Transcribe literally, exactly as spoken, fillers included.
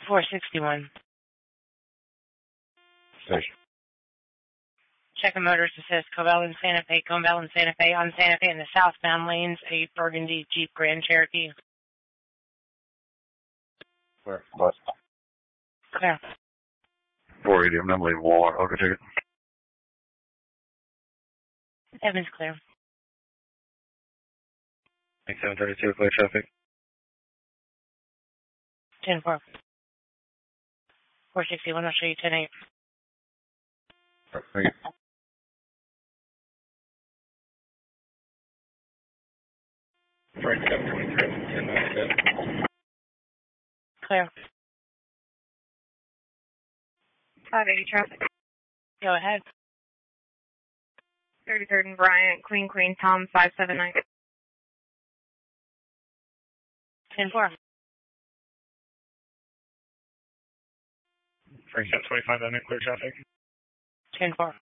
four sixty-one. Station. Checking Motors Assist, Cobell and Santa Fe, Cobell and Santa Fe, on Santa Fe in the southbound lanes, a burgundy Jeep Grand Cherokee. Where? Bus. Clear. four eighty, I'm not leaving Walmart. Okay, ticket. Evans clear. seven thirty-two, clear traffic. ten four. four sixty-one, I'll show you ten eight. Right, thank you. Frank seven twenty-three, ten ninety-seven. Clear. five eighty traffic. Go ahead. thirty-third and Bryant, Queen Queen Tom five seven nine. ten four. Frank seven twenty-five, I'm in clear traffic. ten four.